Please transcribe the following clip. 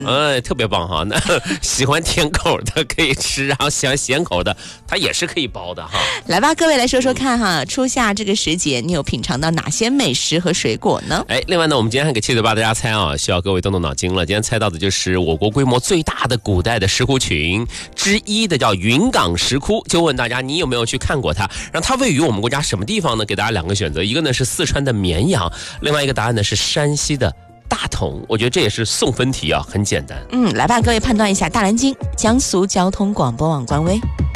特别棒哈。那喜欢甜口的可以吃，然后喜欢咸口的，它也是可以包的哈。 来吧，各位来说说看哈，初夏这个时节，你有品尝到哪些美食和水果呢？ 另外呢，我们今天还给七嘴八大家猜啊，需要各位动动脑筋了。今天猜到的就是我国规模最大的古代的石窟群之一的叫云冈石窟，就问大家你有没有去看过它？然后它位于我们国家什么地方呢？给大家两个选择，一个呢是四川的绵阳，另外一个答案呢是山西的大同。我觉得这也是送分题啊，很简单。 来吧，各位判断一下。大蓝鲸江苏交通广播网官微。